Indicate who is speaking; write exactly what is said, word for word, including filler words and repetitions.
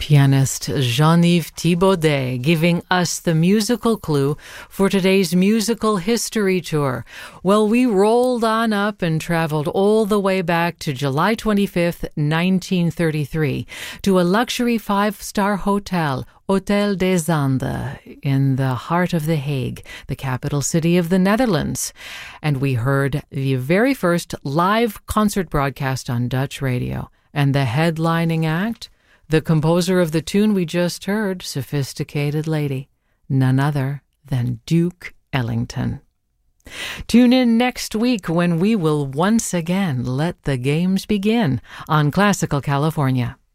Speaker 1: Pianist Jean-Yves Thibaudet giving us the musical clue for today's musical history tour. Well, we rolled on up and traveled all the way back to July twenty-fifth, nineteen thirty-three, to a luxury five-star hotel, Hotel des Andes, in the heart of The Hague, the capital city of the Netherlands. And we heard the very first live concert broadcast on Dutch radio. And the headlining act? The composer of the tune we just heard, Sophisticated Lady, none other than Duke Ellington. Tune in next week when we will once again let the games begin on Classical California.